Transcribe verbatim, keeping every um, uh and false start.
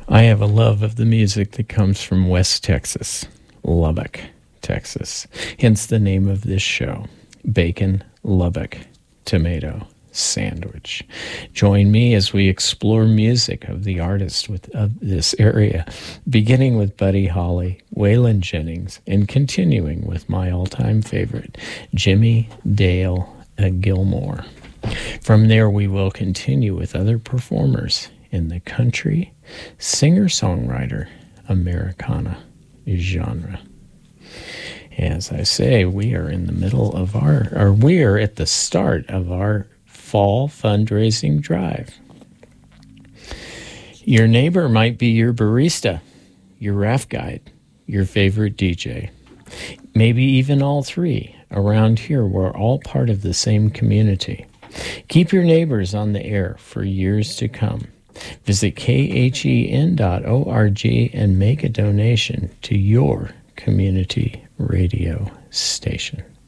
I have a love of the music that comes from West Texas, Lubbock, Texas. Hence the name of this show, Bacon Lubbock Tomato Sandwich. Join me as we explore music of the artists with, of this area, beginning with Buddy Holly, Waylon Jennings, and continuing with my all-time favorite, Jimmy Dale Gilmore. From there, we will continue with other performers in the country, singer-songwriter, Americana genre. As I say, we are in the middle of our, or we are at the start of our fall fundraising drive. Your neighbor might be your barista, your raft guide, your favorite D J, maybe even all three. Around here, we're all part of the same community. Keep your neighbors on the air for years to come. Visit K H E N dot org and make a donation to your community radio station.